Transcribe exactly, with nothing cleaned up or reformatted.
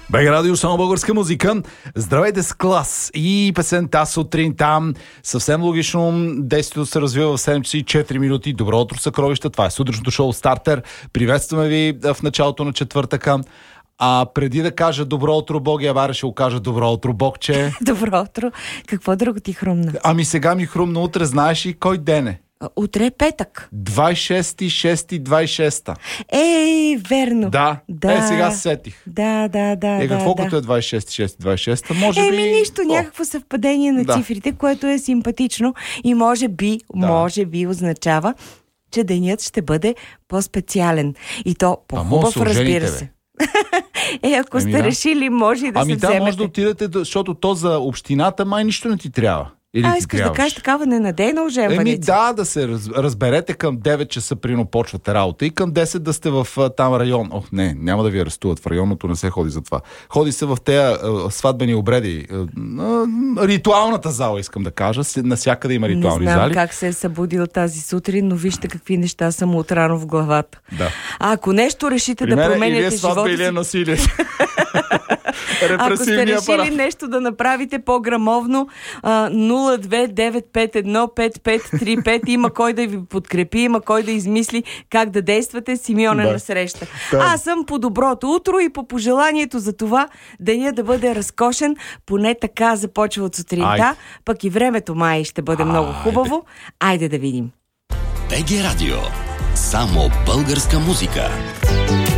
БГ Радио, само българска музика. Здравейте с Клас и песента сутринта. Съвсем логично, действието се развива в седем часа и четири минути. Добро утро, съкровища. Това е сутрешното шоу Стартер. Приветстваме ви в началото на четвъртъка. А преди да кажа добро утро, Боги Авара, ще го кажа добро утро, Богче. Добро утро. Какво друго ти хрумна? Ами сега ми хрумна утре. Знаеш ли кой ден е? Утре е петък. двадесет и шести юни двадесет и шеста. Ей, верно. Да, да. Е, сега се сетих. Да, да, да. Е, какво да, като е двадесет и шести юни двадесет и шеста? Може Еми, би... нищо, О. някакво съвпадение на Да. цифрите, което е симпатично и може би, Да. може би означава, че денят ще бъде по-специален. И то по-хубав, разбира се. Е, ако Еми, сте да. решили, може и да Ами се да, вземете. може да отидете, да- защото то за общината май нищо не ти трябва. Или А, ти искаш да трябваш? кажеш такава ненадейна Еми оженваница? да, да се раз, разберете към девет часа прино почвате работа и към десет да сте в а, там район. Ох, не, няма да ви арестуват. В районното не се ходи за това. Ходи се в тези сватбени обреди. А, а, ритуалната зала, искам да кажа. С- Насякъде има Не ритуални знам зали. как се е събудил тази сутрин, но вижте какви неща са му отрано в главата. Да. А ако нещо решите При да мен или е променяте сватба, живота или е си, насилие. ако сте Репресивния решили апарат. нещо да направите по-грамовно, а, нула две девет пет едно пет пет три пет, има кой да ви подкрепи, има кой да измисли как да действате. Симеон е Да. на среща. Да. Аз съм по доброто утро и по пожеланието за това деня да бъде разкошен, поне така започва от сутринта, Айде. пък и времето май ще бъде много Айде. хубаво. Айде да видим. БГ Радио. Само българска музика.